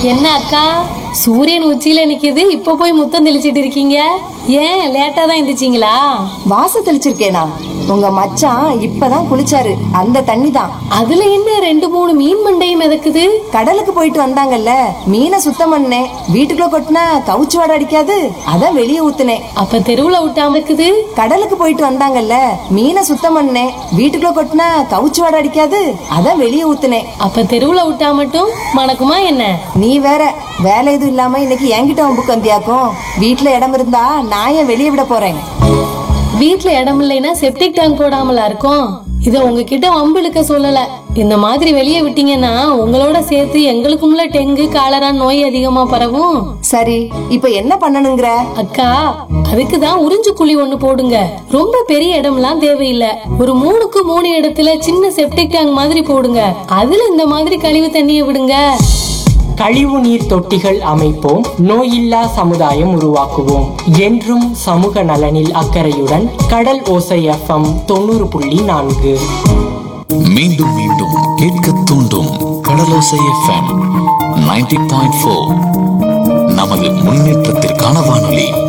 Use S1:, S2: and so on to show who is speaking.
S1: என்ன அக்கா, சூரியன் உச்சியில நிக்குது, இப்ப போய் முத்தம் தெளிச்சிட்டு இருக்கீங்க? ஏன் லேட்டா தான் எந்திரிச்சிங்களா?
S2: வாச தெளிச்சிருக்கேனா? உங்க மச்சான் இப்பதான் குளிச்சாரு, அந்த தண்ணி தான்.
S1: அதுல என்ன 2-3 மீன் மண்டையும் மிதக்குது?
S2: கடலுக்கு போயிட்டு வந்தாங்கல்ல, மீனை சுத்தம் பண்ணேன். வீட்டுக்குள்ள கொட்டினா கவுச்சு வாடை அடிக்காது, அதான் வெளியே ஊத்துனேன்.
S1: அப்ப தெருவுல விட்டாம இருக்குது?
S2: கடலுக்கு போயிட்டு வந்தாங்கல்ல, மீனை சுத்தம் பண்ணேன். வீட்டுக்குள்ள கொட்டினா கவுச்சு வாடை அடிக்காது, அதான் வெளியே ஊத்துனேன்.
S1: அப்ப தெருவுல விட்டா மட்டும் மணக்குமா என்ன?
S2: நீ வேற, வேலை எதுவும் இல்லாம இன்னைக்கு என்கிட்ட வம்புக்கு வந்தியாக்கும். வீட்டுல இடம் இருந்தா நான் ஏன் வெளியே விட போறேன்?
S1: வீட்ல இடம் இல்லைன்னா செப்டிக் டேங்க் போடாமலா இருக்கும்? இத உங்ககிட்ட வம்பு இழுக்க சொல்லல. இந்த மாதிரி வெளியே விட்டீங்கன்னா உங்களோட சேர்த்து எங்களுக்கும்ல டெங்கு காலரா நோய் அதிகமா பரவும்.
S2: சரி, இப்ப என்ன பண்ணணுங்கிற?
S1: அக்கா, அதுக்குதான் உறிஞ்சு குழி ஒண்ணு போடுங்க. ரொம்ப பெரிய இடம்லாம் தேவையில்லை. ஒரு 3க்கு 3 இடத்துல சின்ன செப்டிக் டேங்க் மாதிரி போடுங்க. அதுல இந்த மாதிரி கழிவு தண்ணியை விடுங்க.
S3: கழிவு நீர் தொட்டிகள் அமைப்போம், நோயில்லா சமுதாயம் உருவாக்குவோம். என்றும் சமூக நலனில் அக்கறையுடன் கடல் ஓசை FM 90.4.
S4: மீண்டும் மீண்டும் கேட்க தூண்டும் கடலோசை FM 90.4. நமது முன்னேற்றத்திற்கான வானொலி.